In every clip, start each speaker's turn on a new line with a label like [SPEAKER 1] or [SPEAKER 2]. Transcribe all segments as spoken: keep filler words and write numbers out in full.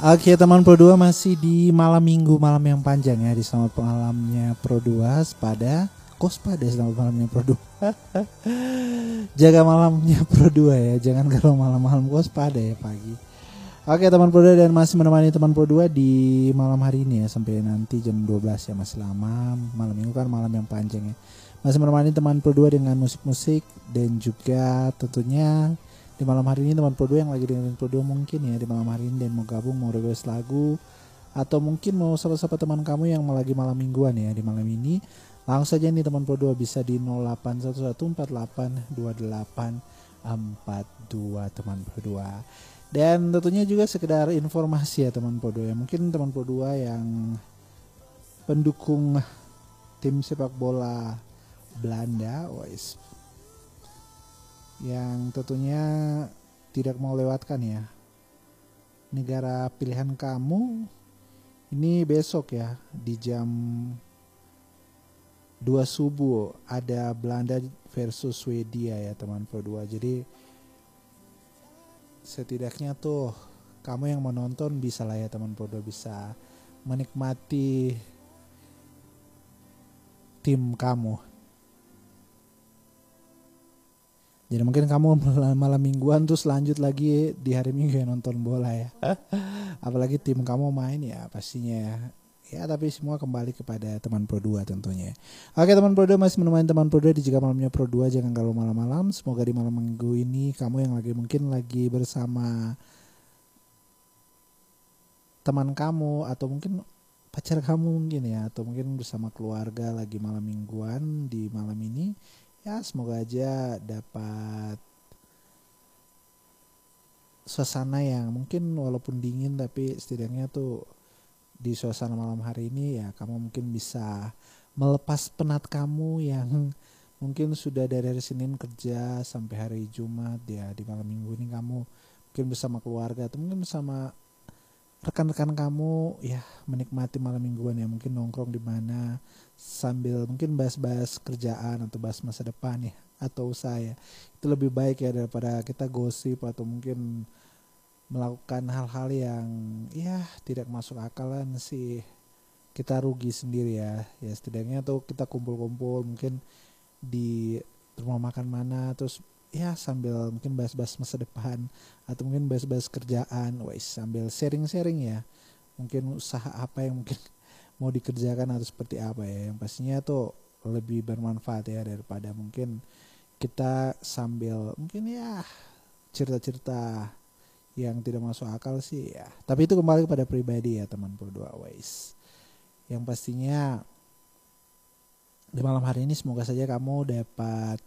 [SPEAKER 1] Oke teman Pro dua, masih di malam minggu, malam yang panjang ya. Di selamat malamnya Pro dua, pada kos pada selamat malamnya Pro dua. Jaga malamnya Pro dua ya, jangan kalau malam-malam kos pada ya pagi. Oke teman Pro dua, dan masih menemani teman Pro dua di malam hari ini ya, sampai nanti jam dua belas ya, masih lama. Malam minggu kan malam yang panjang ya. Masih menemani teman Pro dua dengan musik-musik, dan juga tentunya di malam hari ini teman Pro dua yang lagi dengerin Pro dua mungkin ya di malam hari ini dan mau gabung, mau request lagu, atau mungkin mau sapa-sapa teman kamu yang lagi malam mingguan ya di malam ini, langsung saja nih teman Pro dua bisa di nol delapan satu satu empat delapan dua delapan empat dua teman Pro dua. Dan tentunya juga sekedar informasi ya teman Pro dua ya, mungkin teman Pro dua yang pendukung tim sepak bola Belanda, wais, yang tentunya tidak mau lewatkan ya negara pilihan kamu ini besok ya di jam dua subuh ada Belanda versus Swedia ya teman Pro dua. Jadi setidaknya tuh kamu yang menonton bisa lah ya teman Pro dua, bisa menikmati tim kamu. Jadi mungkin kamu malam mingguan terus lanjut lagi di hari minggu ya nonton bola ya. Apalagi tim kamu main ya pastinya ya. Ya tapi semua kembali kepada teman Pro dua tentunya. Oke teman Pro dua, masih menemani teman Pro dua di Jika Malamnya Pro dua, jangan galau malam-malam. Semoga di malam minggu ini kamu yang lagi mungkin lagi bersama teman kamu, atau mungkin pacar kamu mungkin ya, atau mungkin bersama keluarga lagi malam mingguan di malam ini. Ya semoga aja dapat suasana yang mungkin walaupun dingin tapi setidaknya tuh di suasana malam hari ini ya kamu mungkin bisa melepas penat kamu yang mungkin sudah dari hari Senin kerja sampai hari Jumat ya. Di malam minggu ini kamu mungkin bersama keluarga atau mungkin bersama rekan-rekan kamu ya menikmati malam mingguan ya, mungkin nongkrong di mana sambil mungkin bahas-bahas kerjaan atau bahas masa depan ya atau usaha ya. Itu lebih baik ya daripada kita gosip atau mungkin melakukan hal-hal yang ya tidak masuk akalan sih, kita rugi sendiri ya. Ya setidaknya tuh kita kumpul-kumpul mungkin di rumah makan mana, terus ya sambil mungkin bahas-bahas masa depan atau mungkin bahas-bahas kerjaan, wais, sambil sharing-sharing ya. Mungkin usaha apa yang mungkin mau dikerjakan atau seperti apa ya. Yang pastinya tuh lebih bermanfaat ya daripada mungkin kita sambil mungkin ya cerita-cerita yang tidak masuk akal sih ya. Tapi itu kembali kepada pribadi ya teman Pro dua, wais. Yang pastinya di malam hari ini semoga saja kamu dapat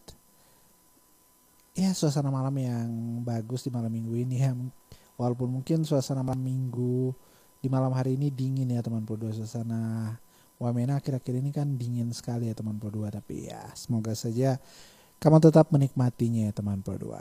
[SPEAKER 1] ya suasana malam yang bagus di malam minggu ini ya. Walaupun mungkin suasana malam minggu di malam hari ini dingin ya teman Pro dua, suasana Wamena akhir-akhir ini kan dingin sekali ya teman Pro dua. Tapi ya semoga saja kamu tetap menikmatinya ya teman Pro dua.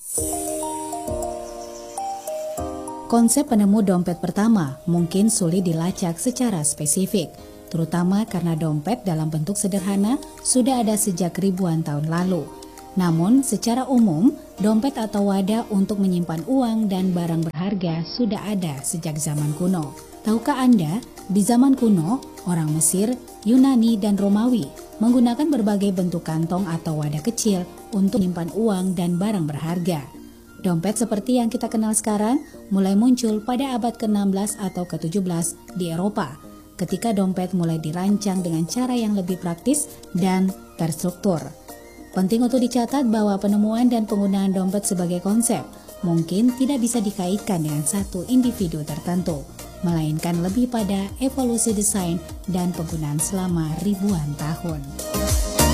[SPEAKER 2] Konsep penemu dompet pertama mungkin sulit dilacak secara spesifik, terutama karena dompet dalam bentuk sederhana sudah ada sejak ribuan tahun lalu. Namun, secara umum, dompet atau wadah untuk menyimpan uang dan barang berharga sudah ada sejak zaman kuno. Tahukah Anda, di zaman kuno, orang Mesir, Yunani, dan Romawi menggunakan berbagai bentuk kantong atau wadah kecil untuk menyimpan uang dan barang berharga. Dompet seperti yang kita kenal sekarang mulai muncul pada abad ke enam belas atau ke tujuh belas di Eropa, ketika dompet mulai dirancang dengan cara yang lebih praktis dan terstruktur. Penting untuk dicatat bahwa penemuan dan penggunaan dompet sebagai konsep mungkin tidak bisa dikaitkan dengan satu individu tertentu, melainkan lebih pada evolusi desain dan penggunaan selama ribuan tahun.